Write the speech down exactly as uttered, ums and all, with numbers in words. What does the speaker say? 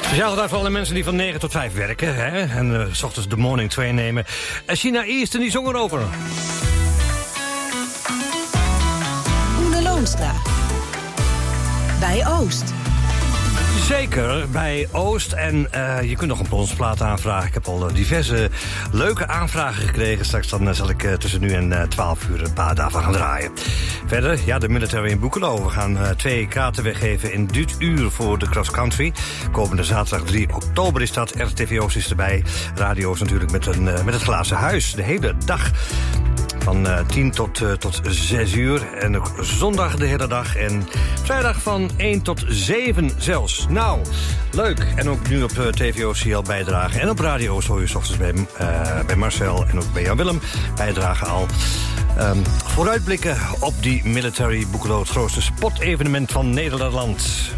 Speciaal gedaan voor alle mensen die van negen tot vijf werken. Hè? En uh, 's ochtends de morning train nemen. En China Easton die zong erover. Oene Loonstra. Bij Oost. Zeker, bij Oost. En uh, je kunt nog een bronsplaat aanvragen. Ik heb al uh, diverse leuke aanvragen gekregen. Straks dan uh, zal ik uh, tussen nu en uh, twaalf uur een paar daarvan gaan draaien. Verder, ja, de Military in Boekelo. We gaan uh, twee kaarten weggeven in dit uur voor de cross country. Komende zaterdag drie oktober is dat. R T V Oost is erbij. Radio is natuurlijk met, een, uh, met het glazen huis. De hele dag. Van uh, tien tot, uh, tot zes uur. En ook zondag de hele dag. En vrijdag van één tot zeven zelfs. Nou, leuk. En ook nu op uh, T V O C al bijdragen. En op radio hoor je 's ochtends bij, uh, bij Marcel en ook bij Jan Willem bijdragen al. Um, vooruitblikken op die Military Boekelo, het grootste sportevenement van Nederland.